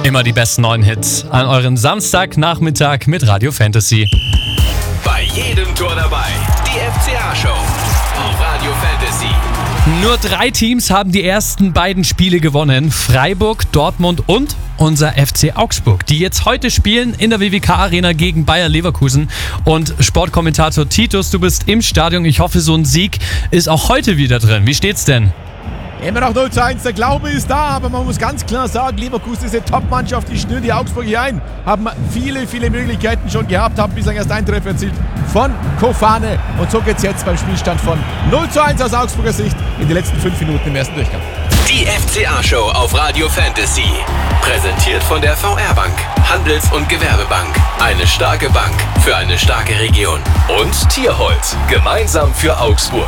Immer die besten neuen Hits an eurem Samstagnachmittag mit Radio Fantasy. Bei jedem Tor dabei, die FCA-Show auf Radio Fantasy. Nur 3 Teams haben die ersten beiden Spiele gewonnen. Freiburg, Dortmund und unser FC Augsburg, die jetzt heute spielen in der WWK-Arena gegen Bayer Leverkusen. Und Sportkommentator Titus, du bist im Stadion. Ich hoffe, so ein Sieg ist auch heute wieder drin. Wie steht's denn? Immer noch 0:1, der Glaube ist da, aber man muss ganz klar sagen, Leverkusen ist eine Top-Mannschaft, die schnürt die Augsburg hier ein. Haben viele Möglichkeiten schon gehabt, haben bislang erst einen Treffer erzielt von Kofane. Und so geht es jetzt beim Spielstand von 0:1 aus Augsburger Sicht in die letzten 5 Minuten im ersten Durchgang. Die FCA-Show auf Radio Fantasy. Präsentiert von der VR-Bank, Handels- und Gewerbebank. Eine starke Bank für eine starke Region. Und Tierholz, gemeinsam für Augsburg.